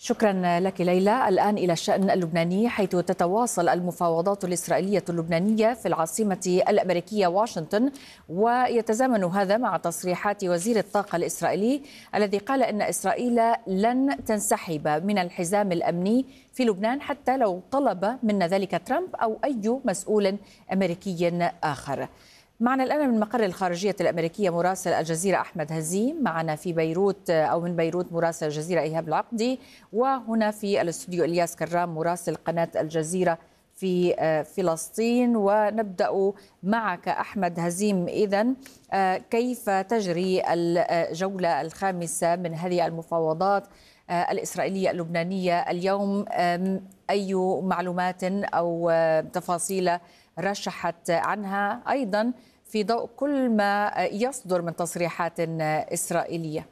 شكرا لك ليلى. الآن إلى الشأن اللبناني، حيث تتواصل المفاوضات الإسرائيلية اللبنانية في العاصمة الأمريكية واشنطن، ويتزامن هذا مع تصريحات وزير الطاقة الإسرائيلي الذي قال إن إسرائيل لن تنسحب من الحزام الأمني في لبنان حتى لو طلب منا ذلك ترامب أو أي مسؤول أمريكي آخر. معنا الآن من مقر الخارجية الأمريكية مراسل الجزيرة أحمد هزيم، معنا في بيروت أو من بيروت مراسل الجزيرة إيهاب العقدي، وهنا في الاستوديو إلياس كرام مراسل قناة الجزيرة في فلسطين. ونبدأ معك أحمد هزيم. إذن كيف تجري الجولة الخامسة من هذه المفاوضات الإسرائيلية اللبنانية اليوم؟ أي معلومات أو تفاصيل رشحت عنها أيضا في ضوء كل ما يصدر من تصريحات إسرائيلية؟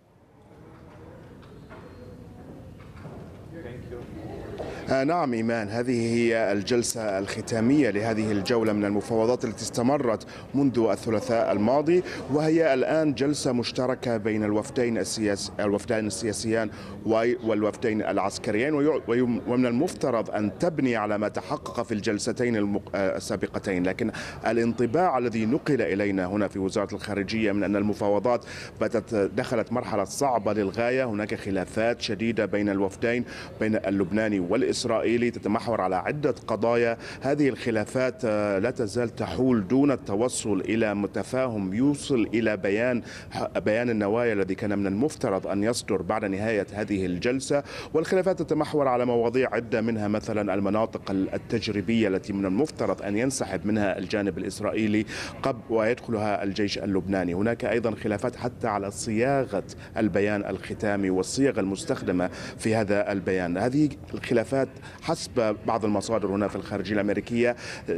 نعم إيمان، هذه هي الجلسة الختامية لهذه الجولة من المفاوضات التي استمرت منذ الثلاثاء الماضي، وهي الآن جلسة مشتركة بين الوفدين السياسيان والوفدين العسكريين، ومن المفترض أن تبني على ما تحقق في الجلستين السابقتين. لكن الانطباع الذي نقل إلينا هنا في وزارة الخارجية من أن المفاوضات دخلت مرحلة صعبة للغاية. هناك خلافات شديدة بين الوفدين، بين اللبناني والإسرائيلي، تتمحور على عدة قضايا. هذه الخلافات لا تزال تحول دون التوصل إلى متفاهم يوصل إلى بيان النوايا الذي كان من المفترض أن يصدر بعد نهاية هذه الجلسة. والخلافات تتمحور على مواضيع عدة، منها مثلا المناطق التجريبية التي من المفترض أن ينسحب منها الجانب الإسرائيلي ويدخلها الجيش اللبناني. هناك أيضا خلافات حتى على صياغة البيان الختامي والصيغ المستخدمة في هذا البيان. هذه الخلافات حسب بعض المصادر هنا في الخارجية الأمريكية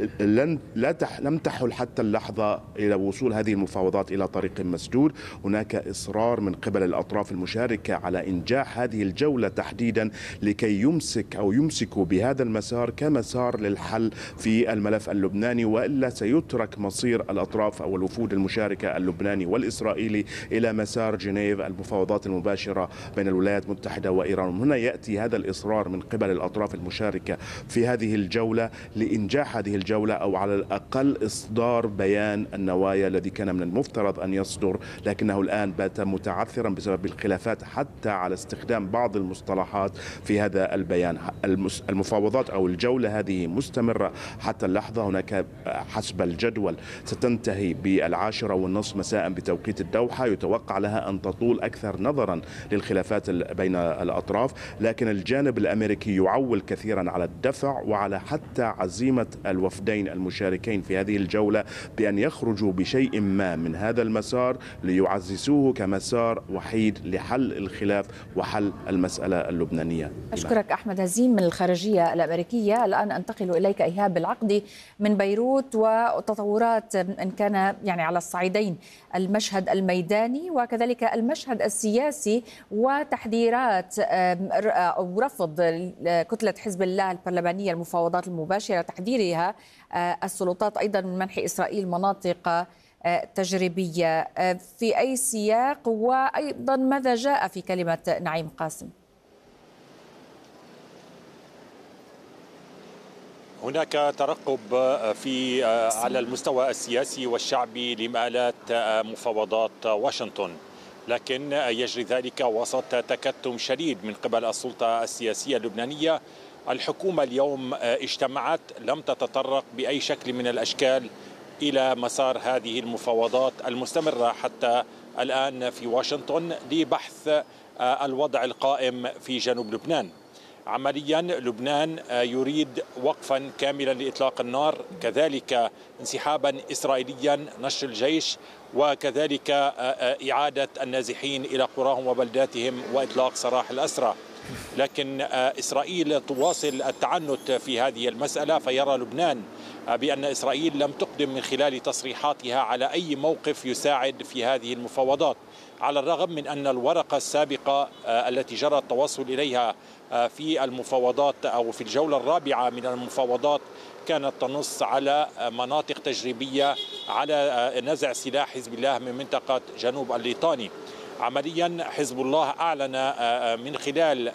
لم تحل حتى اللحظة إلى وصول هذه المفاوضات إلى طريق مسدود. هناك إصرار من قبل الأطراف المشاركة على إنجاح هذه الجولة تحديدا لكي يمسكوا بهذا المسار كمسار للحل في الملف اللبناني، وإلا سيترك مصير الأطراف أو الوفود المشاركة اللبناني والإسرائيلي إلى مسار جنيف، المفاوضات المباشرة بين الولايات المتحدة وإيران. هنا يأتي هذا الإصرار من قبل الأطراف المشاركة في هذه الجولة لإنجاح هذه الجولة، أو على الأقل إصدار بيان النوايا الذي كان من المفترض أن يصدر، لكنه الآن بات متعثرا بسبب الخلافات حتى على استخدام بعض المصطلحات في هذا البيان. المفاوضات أو الجولة هذه مستمرة حتى اللحظة. هناك حسب الجدول ستنتهي ب10:30 مساء بتوقيت الدوحة. يتوقع لها أن تطول أكثر نظرا للخلافات بين الأطراف، لكن الجانب الأمريكي يعول كثيرا على الدفع وعلى حتى عزيمة الوفدين المشاركين في هذه الجولة بأن يخرجوا بشيء ما من هذا المسار ليعززوه كمسار وحيد لحل الخلاف وحل المسألة اللبنانية. أشكرك أحمد هزيم من الخارجية الأمريكية. الآن أنتقل إليك إيهاب العقدي من بيروت، وتطورات إن كان على الصعيدين، المشهد الميداني وكذلك المشهد السياسي، وتحذيرات أو رفض كتلة حزب الله البرلمانية المفاوضات المباشرة، تحذيرها السلطات أيضا من منح إسرائيل مناطق تجريبية. في أي سياق، وأيضا ماذا جاء في كلمة نعيم قاسم؟ هناك ترقب على المستوى السياسي والشعبي لمآلات مفاوضات واشنطن، لكن يجري ذلك وسط تكتم شديد من قبل السلطة السياسية اللبنانية. الحكومة اليوم اجتمعت، لم تتطرق بأي شكل من الأشكال إلى مسار هذه المفاوضات المستمرة حتى الآن في واشنطن لبحث الوضع القائم في جنوب لبنان. عمليا لبنان يريد وقفا كاملا لإطلاق النار، كذلك انسحابا إسرائيليا، نشر الجيش، وكذلك إعادة النازحين إلى قراهم وبلداتهم وإطلاق سراح الأسرى. لكن إسرائيل تواصل التعنت في هذه المسألة، فيرى لبنان بأن إسرائيل لم تقدم من خلال تصريحاتها على أي موقف يساعد في هذه المفاوضات، على الرغم من أن الورقة السابقة التي جرى التوصل إليها في المفاوضات أو في الجولة الرابعة من المفاوضات كانت تنص على مناطق تجريبية على نزع سلاح حزب الله من منطقة جنوب الليطاني. عمليا حزب الله أعلن من خلال